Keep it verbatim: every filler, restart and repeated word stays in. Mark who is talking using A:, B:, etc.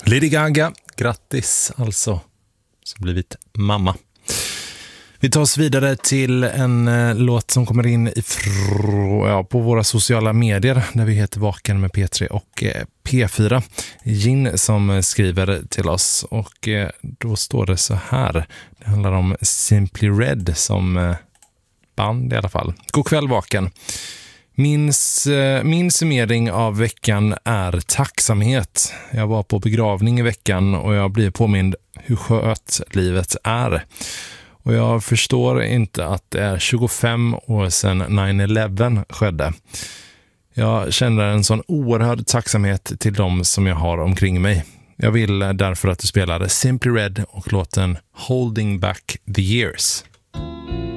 A: Lady Gaga, grattis alltså, som blivit mamma. Vi tar oss vidare till en eh, låt som kommer in ifrå, ja, på våra sociala medier där vi heter Vaken med P tre och eh, P fyra. Gin som skriver till oss och eh, då står det så här. Det handlar om Simply Red som eh, band i alla fall. God kväll Vaken. Min, min summering av veckan är tacksamhet. Jag var på begravning i veckan och jag blir påmind hur skött livet är. Och jag förstår inte att det är tjugofem år sedan nine eleven skedde. Jag känner en sån oerhörd tacksamhet till dem som jag har omkring mig. Jag vill därför att du spelar Simply Red och låten Holding Back the Years.